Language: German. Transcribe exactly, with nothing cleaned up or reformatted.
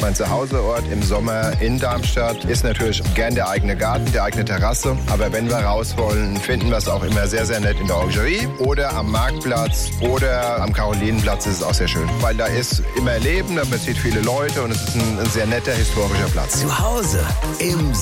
Mein Zuhauseort im Sommer in Darmstadt ist natürlich gern der eigene Garten, der eigene Terrasse. Aber wenn wir raus wollen, finden wir es auch immer sehr, sehr nett in der Orangerie oder am Marktplatz oder am Karolinenplatz ist es auch sehr schön. Weil da ist immer Leben, da man sieht viele Leute und es ist ein, ein sehr netter historischer Platz. Zu Hause im